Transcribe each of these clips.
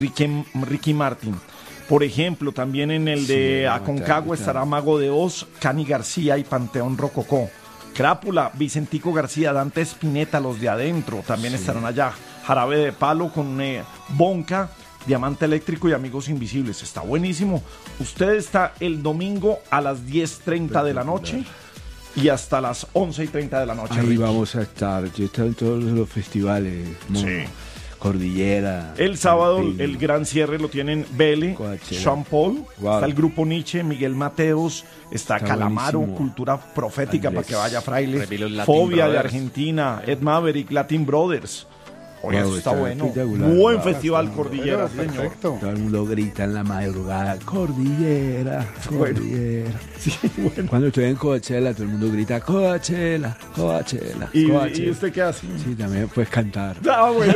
Ricky Martin. Por ejemplo, también en el de Aconcagua estará Mago de Oz, Cani García y Panteón Rococó. Crápula, Vicentico García, Dante Spinetta, Los de Adentro, también estarán allá. Jarabe de Palo con Bonca, Diamante Eléctrico y Amigos Invisibles. Está buenísimo. Usted está el domingo a las 10:30 de la noche y hasta las 11:30 de la noche. Ahí Ricky. vamos a estar. Yo he estado en todos los festivales. Sí. Cordillera. El sábado Martín, el gran cierre lo tienen Bele, Coachella. Sean Paul, Wow. está el grupo Nietzsche, Miguel Mateos, está Calamaro, buenísimo. Cultura Profética Andrés. para que vaya Fraile, Revilo Latin Fobia de Brothers. Argentina, Ed Maverick, Latin Brothers. Oye, Wow, eso está bueno. espectacular. Buen Wow, festival está Cordillera, sí, señor. Perfecto. Todo el mundo grita en la madrugada, Cordillera, Cordillera. Sí, bueno. Cuando estoy en Coachella, todo el mundo grita, Coachella, Coachella, ¿Y Coachella. usted qué hace? Sí, también puedes cantar. Ah, bueno,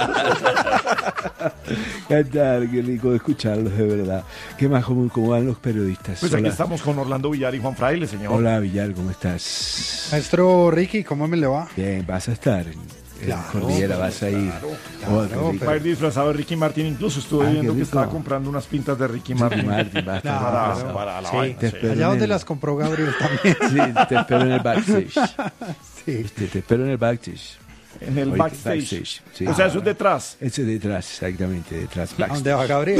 Cantar, qué rico escucharlos, de verdad. ¿Qué más? ¿Cómo van los periodistas? pues aquí Hola. estamos con Orlando Villar y Juan Fraile, señor. Hola, Villar, ¿cómo estás? Maestro Ricky, ¿cómo me le va? Bien, vas a estar en Cordillera, vas a ir. Oh, qué rico. Va a ir disfrazado de Ricky Martin, incluso estuve Ah, viendo qué que rico. estaba comprando unas pintas de Ricky Ricky Martin. Martin, va a estar Claro. disfrazado. Para la Sí. vaina, Te sí. espero Allá en donde el- las compró Gabriel también. Sí, te espero en el backstage. Sí. Te espero en el backstage. En el Oye, backstage. sí. O sea, eso es detrás. Ese detrás, exactamente, detrás. ¿A Backstage. dónde va Gabriel?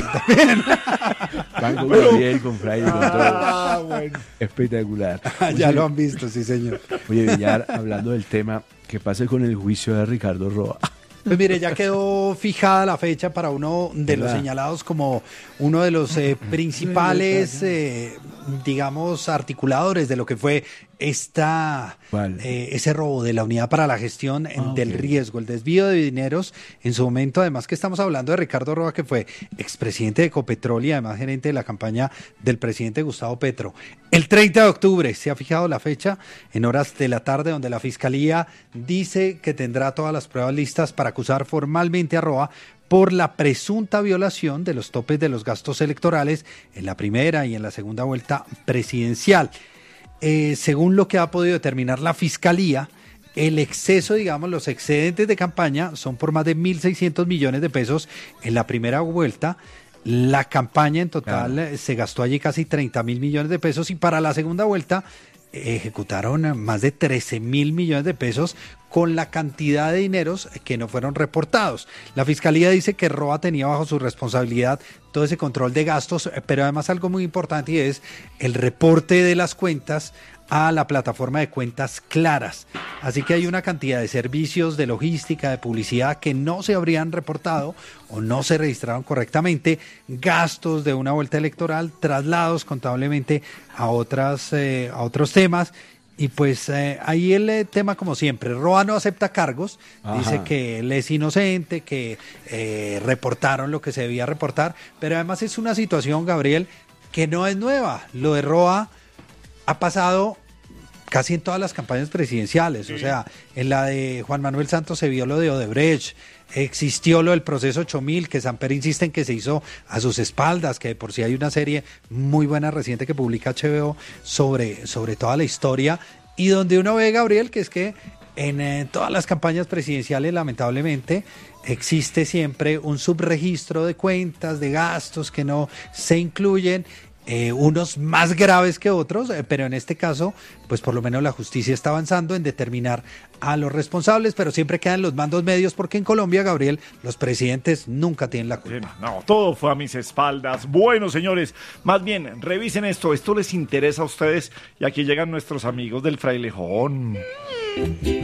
Van con Gabriel, con Fraile, con todos. Ah, bueno. Espectacular. Ya lo han visto, sí, señor. Oye, Villar, hablando del tema, ¿qué pasa con el juicio de Ricardo Roa? Pues mire, ya quedó fijada la fecha para uno de los ¿Verdad? señalados como uno de los principales, digamos, articuladores de lo que fue ¿Cuál? ese robo de la Unidad para la Gestión del ok. Riesgo, el desvío de dineros en su momento. Además que estamos hablando de Ricardo Roa, que fue expresidente de Ecopetrol y además gerente de la campaña del presidente Gustavo Petro. El 30 de octubre se ha fijado la fecha en horas de la tarde, donde la Fiscalía dice que tendrá todas las pruebas listas para acusar formalmente a Roa por la presunta violación de los topes de los gastos electorales en la primera y en la segunda vuelta presidencial. Según lo que ha podido determinar la Fiscalía, el exceso, digamos, los excedentes de campaña son por más de 1.600 millones de pesos en la primera vuelta. La campaña en total se gastó allí casi 30.000 millones de pesos y para la segunda vuelta ejecutaron más de 13.000 millones de pesos con la cantidad de dineros que no fueron reportados. La Fiscalía dice que Roa tenía bajo su responsabilidad todo ese control de gastos, pero además algo muy importante y es el reporte de las cuentas a la plataforma de cuentas claras. Así que hay una cantidad de servicios de logística, de publicidad que no se habrían reportado o no se registraron correctamente, gastos de una vuelta electoral, traslados contablemente a otros temas. Y pues ahí el tema como siempre, Roa no acepta cargos, Ajá. dice que él es inocente, que reportaron lo que se debía reportar, pero además es una situación, Gabriel, que no es nueva. Lo de Roa ha pasado casi en todas las campañas presidenciales, o sea, en la de Juan Manuel Santos se vio lo de Odebrecht, existió lo del proceso 8000, que Samper insiste en que se hizo a sus espaldas, que de por sí hay una serie muy buena reciente que publica HBO sobre toda la historia, y donde uno ve, Gabriel, que es que en todas las campañas presidenciales, lamentablemente, existe siempre un subregistro de cuentas, de gastos que no se incluyen, unos más graves que otros, pero en este caso, pues por lo menos la justicia está avanzando en determinar a los responsables, pero siempre quedan los mandos medios, porque en Colombia, Gabriel, los presidentes nunca tienen la culpa. No, todo fue a mis espaldas. Bueno, señores, más bien, revisen esto les interesa a ustedes y aquí llegan nuestros amigos del Frailejón.